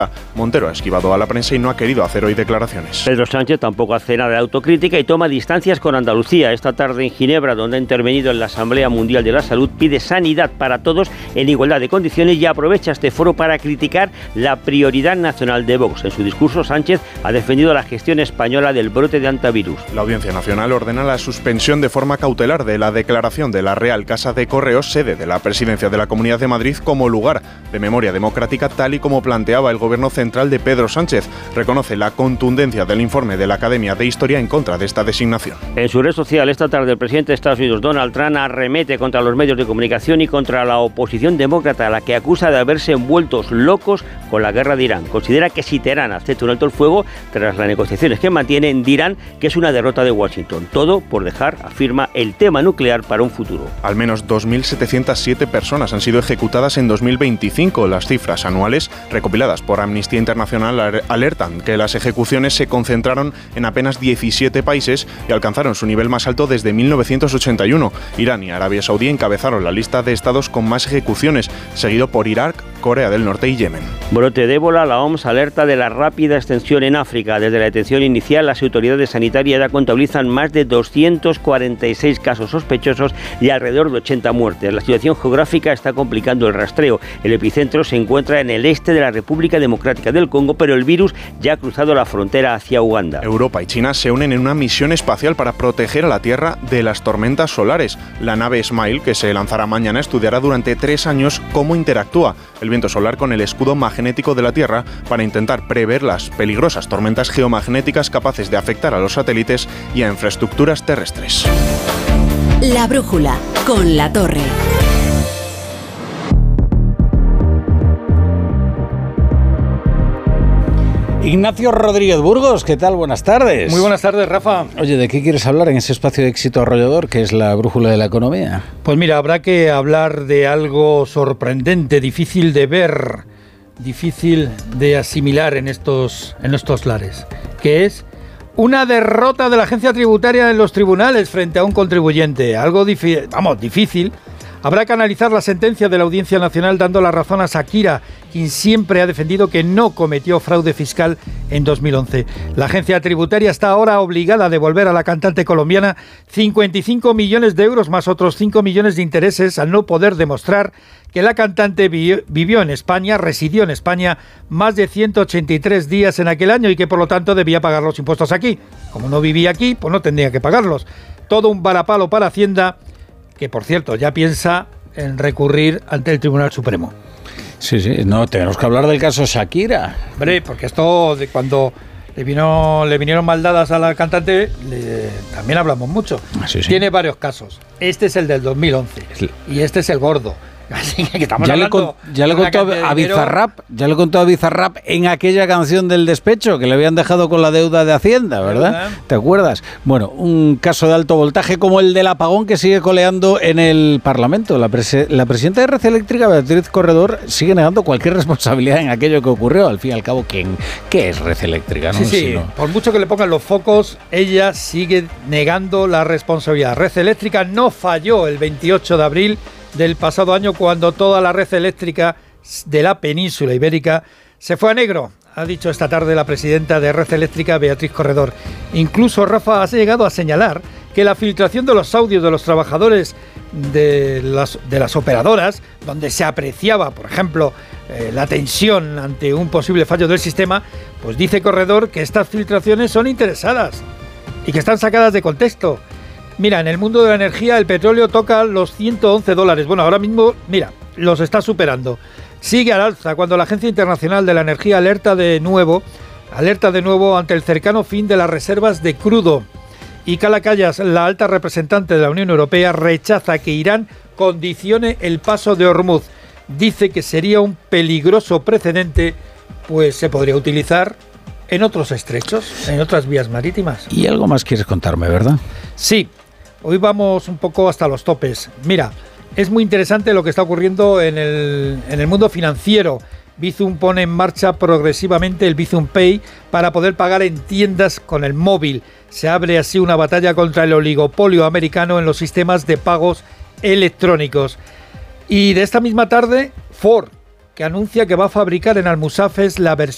Montero ha esquivado a la prensa y no ha querido hacer hoy declaraciones. Pedro Sánchez tampoco hace nada de autocrítica y toma distancias con Andalucía. Esta tarde en Ginebra, donde ha intervenido en la Asamblea Mundial de la Salud, pide sanidad para todos en igualdad de condiciones y aprovecha este foro para criticar la prioridad nacional de Vox. En su discurso, Sánchez ha defendido la gestión española del brote de antivirus. La Audiencia Nacional ordena la suspensión de forma cautelar de la declaración de la Real Casa de Correos, sede de la Presidencia de la Comunidad de Madrid, como lugar de memoria democrática, tal y como planteaba el Gobierno central de Pedro Sánchez. Reconoce la contundencia del informe de la Academia de Historia en contra de esta designación. En su red social esta tarde el presidente de Estados Unidos, Donald Trump, arremete contra los medios de comunicación y contra la oposición demócrata, a la que acusa de haberse envueltos locos con la guerra de Irán. Considera que si Teherán acepta un alto el fuego tras las negociaciones que mantienen, dirán que es una derrota de Washington. Todo por dejar, afirma, el tema nuclear para un futuro. Al menos 2.707 personas han sido ejecutadas en 2025. Las cifras anuales recopiladas por Amnistía Internacional alertan que las ejecuciones se concentraron en apenas 17 países y alcanzaron su nivel más alto desde 1981. Irán y Arabia Saudí encabezaron la lista de estados con más ejecuciones, seguido por Irak, Corea del Norte y Yemen. Brote de ébola. La OMS alerta de la rápida extensión en África. Desde la detención inicial, las autoridades sanitarias ya contabilizan más de 246 casos sospechosos y alrededor de 80 muertes. La situación geográfica está complicando el rastreo. El epicentro se encuentra en el este de la República Democrática del Congo, pero el virus ya ha cruzado la frontera hacia Uganda. Europa y China se unen en una misión espacial para proteger a la Tierra de las tormentas solares. La nave Smile, que se lanzará mañana, estudiará durante 3 años cómo interactúa el viento solar con el escudo magnético de la Tierra para intentar prever las peligrosas tormentas geomagnéticas capaces de afectar a los satélites y a infraestructuras terrestres. La brújula con La Torre. Ignacio Rodríguez Burgos, ¿qué tal? Buenas tardes. Muy buenas tardes, Rafa. Oye, ¿de qué quieres hablar en ese espacio de éxito arrollador que es la brújula de la economía? Pues mira, habrá que hablar de algo sorprendente, difícil de ver, difícil de asimilar en estos lares, que es una derrota de la agencia tributaria en los tribunales frente a un contribuyente. Algo difícil. Habrá que analizar la sentencia de la Audiencia Nacional dando la razón a Shakira, quien siempre ha defendido que no cometió fraude fiscal en 2011. La agencia tributaria está ahora obligada a devolver a la cantante colombiana 55 millones de euros más otros 5 millones de intereses al no poder demostrar que la cantante vivió en España, residió en España más de 183 días en aquel año y que por lo tanto debía pagar los impuestos aquí. Como no vivía aquí, pues no tendría que pagarlos. Todo un varapalo para Hacienda, que por cierto ya piensa en recurrir ante el Tribunal Supremo. Sí, no, tenemos que hablar del caso Shakira. Hombre, porque esto de cuando le vinieron mal dadas a la cantante, también hablamos mucho. Sí. Tiene varios casos. Este es el del 2011 y este es el gordo. Así que estamos hablando ya le contó a Bizarrap en aquella canción del despecho que le habían dejado con la deuda de Hacienda, ¿verdad? ¿Te acuerdas? Bueno, un caso de alto voltaje como el del apagón que sigue coleando en el Parlamento. La presidenta de Red Eléctrica, Beatriz Corredor, sigue negando cualquier responsabilidad en aquello que ocurrió. Al fin y al cabo, ¿qué es Red Eléctrica? ¿No? Sí. Por mucho que le pongan los focos, ella sigue negando la responsabilidad. Red Eléctrica no falló el 28 de abril del pasado año, cuando toda la red eléctrica de la península ibérica se fue a negro, ha dicho esta tarde la presidenta de Red Eléctrica, Beatriz Corredor. Incluso, Rafa, ha llegado a señalar que la filtración de los audios de los trabajadores de las operadoras, donde se apreciaba, por ejemplo, la tensión ante un posible fallo del sistema, pues dice Corredor que estas filtraciones son interesadas y que están sacadas de contexto. Mira, en el mundo de la energía el petróleo toca los $111. Bueno, ahora mismo, mira, los está superando. Sigue al alza cuando la Agencia Internacional de la Energía alerta de nuevo ante el cercano fin de las reservas de crudo. Y Cala Callas, la alta representante de la Unión Europea, rechaza que Irán condicione el paso de Hormuz. Dice que sería un peligroso precedente, pues se podría utilizar en otros estrechos, en otras vías marítimas. Y algo más quieres contarme, ¿verdad? Sí. Hoy vamos un poco hasta los topes. Mira, es muy interesante lo que está ocurriendo en el mundo financiero. Bizum pone en marcha progresivamente el Bizum Pay para poder pagar en tiendas con el móvil. Se abre así una batalla contra el oligopolio americano en los sistemas de pagos electrónicos. Y de esta misma tarde, Ford, que anuncia que va a fabricar en Almusafes la versión